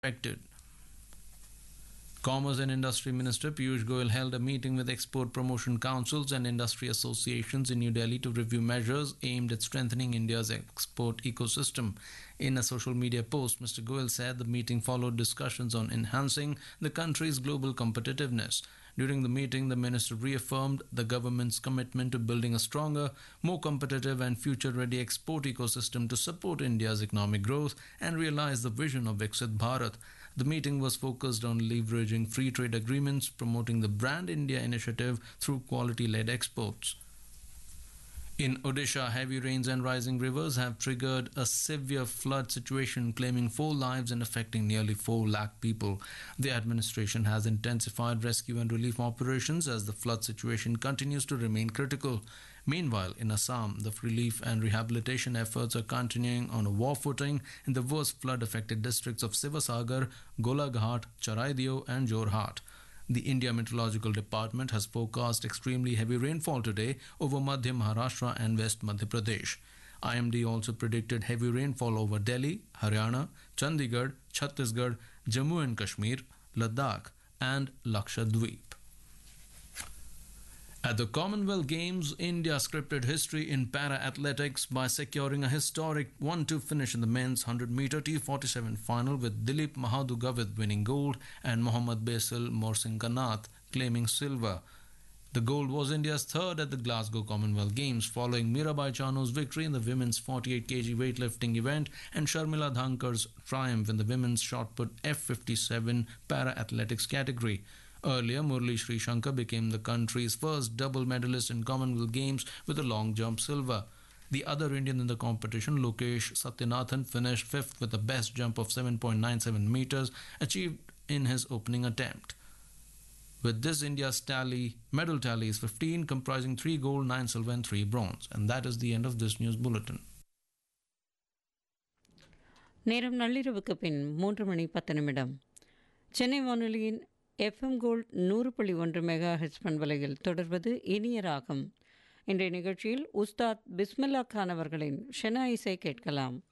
expected. Commerce and Industry Minister Piyush Goyal held a meeting with export promotion councils and industry associations in New Delhi to review measures aimed at strengthening India's export ecosystem. In a social media post, Mr. Goyal said the meeting followed discussions on enhancing the country's global competitiveness. During the meeting, the minister reaffirmed the government's commitment to building a stronger, more competitive and future-ready export ecosystem to support India's economic growth and realize the vision of Viksit Bharat. The meeting was focused on leveraging free trade agreements, promoting the Brand India initiative through quality-led exports. In Odisha, heavy rains and rising rivers have triggered a severe flood situation, claiming 4 lives and affecting nearly 4 lakh people. The administration has intensified rescue and relief operations as the flood situation continues to remain critical. Meanwhile, in Assam, the relief and rehabilitation efforts are continuing on a war footing in the worst flood-affected districts of Sivasagar, Golaghat, Charaideo and Jorhat. The India Meteorological Department has forecast extremely heavy rainfall today over Madhya Maharashtra and West Madhya Pradesh. IMD also predicted heavy rainfall over Delhi, Haryana, Chandigarh, Chhattisgarh, Jammu and Kashmir, Ladakh and Lakshadweep. At the Commonwealth Games, India scripted history in para-athletics by securing a historic 1-2 finish in the men's 100-meter T47 final with Dilip Mahadugavit winning gold and Mohammad Basil Morsinganath claiming silver. The gold was India's third at the Glasgow Commonwealth Games, following Mirabai Chanu's victory in the women's 48 kg weightlifting event and Sharmila Dhankar's triumph in the women's shot put F57 para-athletics category. Earlier, Murli Sri Shankar became the country's first double medalist in Commonwealth Games with a long jump silver. The other Indian in the competition, Lokesh Satyanathan, finished 5th with a best jump of 7.97 meters achieved in his opening attempt. With this, India's medal tally is 15, comprising 3 gold, 9 silver and 3 bronze. And that is the end of this news bulletin. நேரம் நள்ளிரவுக்கு பின் 3:10 சென்னை வானொலியின் FM gold 100.1 mega hertz பண்பலையில் தொடர்வது இனிய ராகம். இன்றைய நிகழ்ச்சியில் உஸ்தாத் பிஸ்மில்லா கான் அவர்களின் ஷெனா இசை கேட்கலாம்.